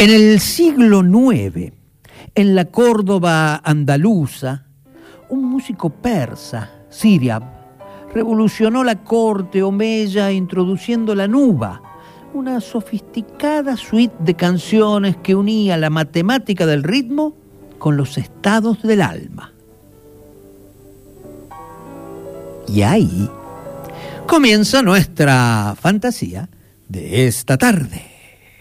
En el siglo IX, en la Córdoba andaluza, un músico persa, Siriab, revolucionó la corte omeya introduciendo la nuba, una sofisticada suite de canciones que unía la matemática del ritmo con los estados del alma. Y ahí comienza nuestra fantasía de esta tarde.